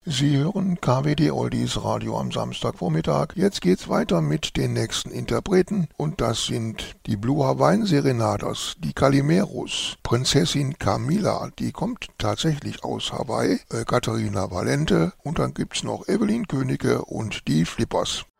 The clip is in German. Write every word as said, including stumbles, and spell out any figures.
Sie hören K W D Oldies Radio am Samstagvormittag. Jetzt geht's weiter mit den nächsten Interpreten und das sind die Blue Hawaiian Serenadas, die Calimeros, Prinzessin Camila, die kommt tatsächlich aus Hawaii, äh, Katharina Valente und dann gibt's noch Evelyn Königke und die Flippers.